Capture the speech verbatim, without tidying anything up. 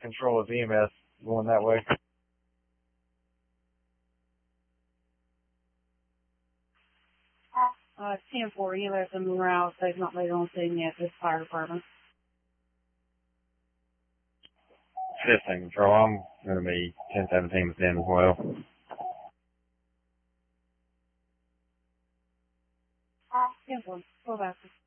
control of E M S going that way. Uh, ten four, you let them around. They've not made on scene yet, this fire department. fifteen control. I'm going to be ten seventeen with them as well. ten four, go back.